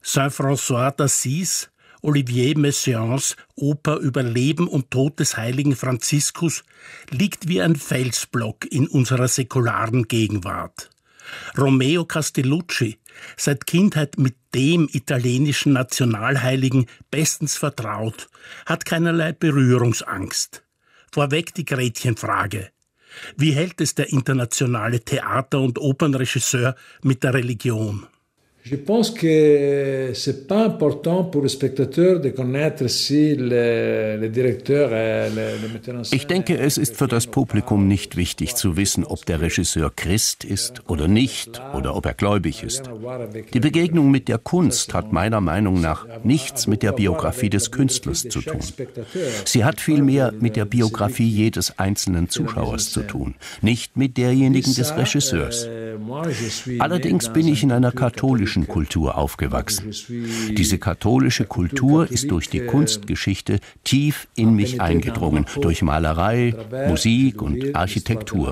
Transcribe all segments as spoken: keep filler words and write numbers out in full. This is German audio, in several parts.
Saint-François d'Assise, Olivier Messiaens Oper über Leben und Tod des heiligen Franziskus liegt wie ein Felsblock in unserer säkularen Gegenwart. Romeo Castellucci, seit Kindheit mit dem italienischen Nationalheiligen bestens vertraut, hat keinerlei Berührungsangst. Vorweg die Gretchenfrage. Wie hält es der internationale Theater- und Opernregisseur mit der Religion? Je pense que c'est pas important pour le spectateur de connaître si le, le directeur et le, le metteur en scène. Ich denke, es ist für das Publikum nicht wichtig zu wissen, ob der Regisseur Christ ist oder nicht oder ob er gläubig ist. Die Begegnung mit der Kunst hat meiner Meinung nach nichts mit der Biografie des Künstlers zu tun. Sie hat vielmehr mit der Biografie jedes einzelnen Zuschauers zu tun, nicht mit derjenigen des Regisseurs. Allerdings bin ich in einer katholischen Kultur aufgewachsen. Diese katholische Kultur ist durch die Kunstgeschichte tief in mich eingedrungen, durch Malerei, Musik und Architektur.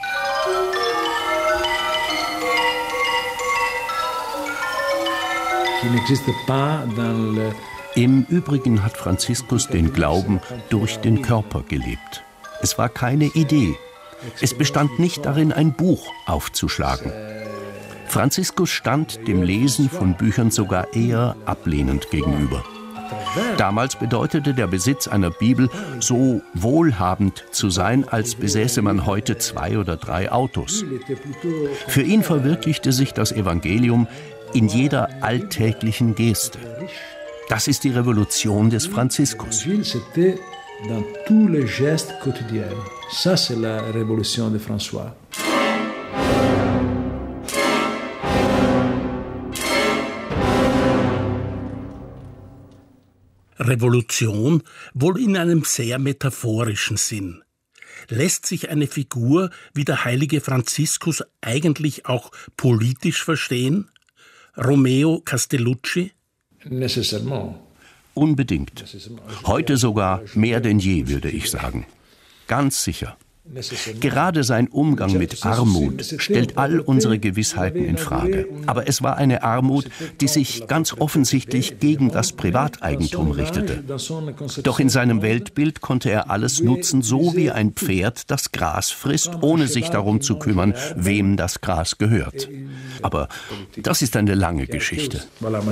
Im Übrigen hat Franziskus den Glauben durch den Körper gelebt. Es war keine Idee. Es bestand nicht darin, ein Buch aufzuschlagen. Franziskus stand dem Lesen von Büchern sogar eher ablehnend gegenüber. Damals bedeutete der Besitz einer Bibel, so wohlhabend zu sein, als besäße man heute zwei oder drei Autos. Für ihn verwirklichte sich das Evangelium in jeder alltäglichen Geste. Das ist die Revolution des Franziskus. Dans tous les gestes quotidiens. Ça, c'est la révolution de François. Revolution wohl in einem sehr metaphorischen Sinn. Lässt sich eine Figur wie der heilige Franziskus eigentlich auch politisch verstehen? Romeo Castellucci? Nécessairement. Unbedingt. Heute sogar mehr denn je, würde ich sagen. Ganz sicher. Gerade sein Umgang mit Armut stellt all unsere Gewissheiten in Frage. Aber es war eine Armut, die sich ganz offensichtlich gegen das Privateigentum richtete. Doch in seinem Weltbild konnte er alles nutzen, so wie ein Pferd das Gras frisst, ohne sich darum zu kümmern, wem das Gras gehört. Aber das ist eine lange Geschichte.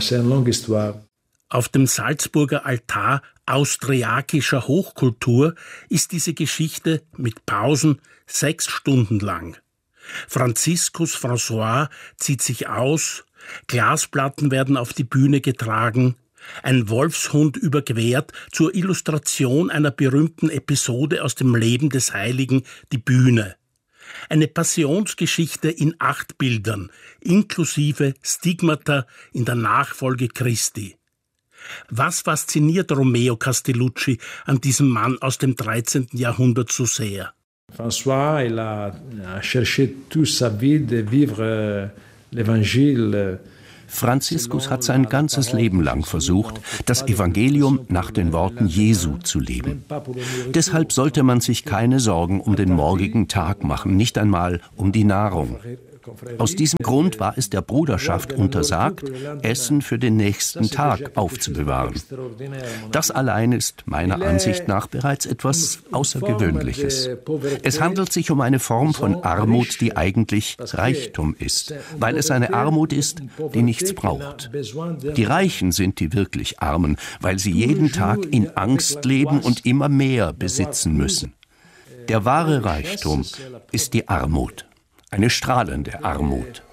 Auf dem Salzburger Altar austriakischer Hochkultur ist diese Geschichte mit Pausen sechs Stunden lang. Franziskus François zieht sich aus, Glasplatten werden auf die Bühne getragen, ein Wolfshund überquert zur Illustration einer berühmten Episode aus dem Leben des Heiligen die Bühne. Eine Passionsgeschichte in acht Bildern, inklusive Stigmata in der Nachfolge Christi. Was fasziniert Romeo Castellucci an diesem Mann aus dem dreizehnten Jahrhundert so sehr? François, il a cherché toute sa vie de vivre l'évangile. Franziskus hat sein ganzes Leben lang versucht, das Evangelium nach den Worten Jesu zu leben. Deshalb sollte man sich keine Sorgen um den morgigen Tag machen, nicht einmal um die Nahrung. Aus diesem Grund war es der Bruderschaft untersagt, Essen für den nächsten Tag aufzubewahren. Das allein ist meiner Ansicht nach bereits etwas Außergewöhnliches. Es handelt sich um eine Form von Armut, die eigentlich Reichtum ist, weil es eine Armut ist, die nichts braucht. Die Reichen sind die wirklich Armen, weil sie jeden Tag in Angst leben und immer mehr besitzen müssen. Der wahre Reichtum ist die Armut. Eine strahlende Armut.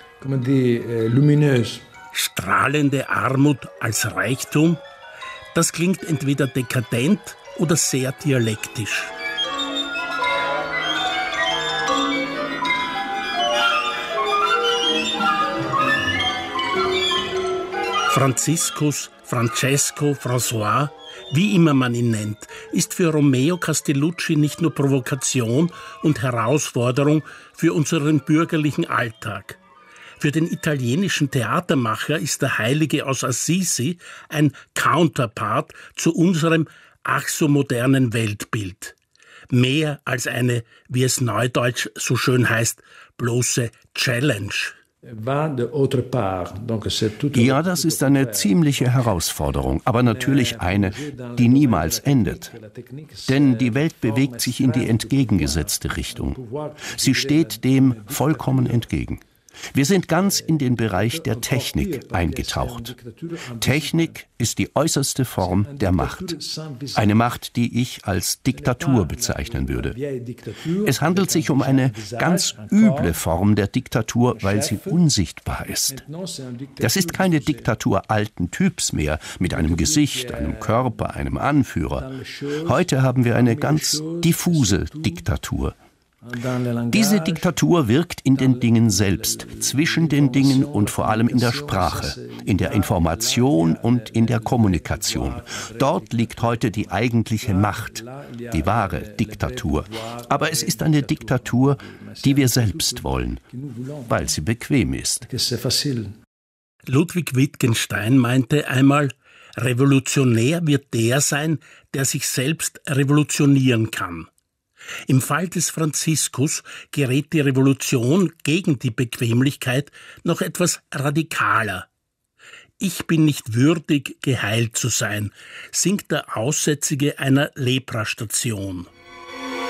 Strahlende Armut als Reichtum? Das klingt entweder dekadent oder sehr dialektisch. Franziskus, Francesco, François, wie immer man ihn nennt, ist für Romeo Castellucci nicht nur Provokation und Herausforderung für unseren bürgerlichen Alltag. Für den italienischen Theatermacher ist der Heilige aus Assisi ein Counterpart zu unserem ach so modernen Weltbild. Mehr als eine, wie es neudeutsch so schön heißt, bloße Challenge. Ja, das ist eine ziemliche Herausforderung, aber natürlich eine, die niemals endet. Denn die Welt bewegt sich in die entgegengesetzte Richtung. Sie steht dem vollkommen entgegen. Wir sind ganz in den Bereich der Technik eingetaucht. Technik ist die äußerste Form der Macht. Eine Macht, die ich als Diktatur bezeichnen würde. Es handelt sich um eine ganz üble Form der Diktatur, weil sie unsichtbar ist. Das ist keine Diktatur alten Typs mehr, mit einem Gesicht, einem Körper, einem Anführer. Heute haben wir eine ganz diffuse Diktatur. Diese Diktatur wirkt in den Dingen selbst, zwischen den Dingen und vor allem in der Sprache, in der Information und in der Kommunikation. Dort liegt heute die eigentliche Macht, die wahre Diktatur. Aber es ist eine Diktatur, die wir selbst wollen, weil sie bequem ist. Ludwig Wittgenstein meinte einmal, Revolutionär wird der sein, der sich selbst revolutionieren kann. Im Fall des Franziskus gerät die Revolution gegen die Bequemlichkeit noch etwas radikaler. Ich bin nicht würdig, geheilt zu sein, singt der Aussätzige einer Leprastation.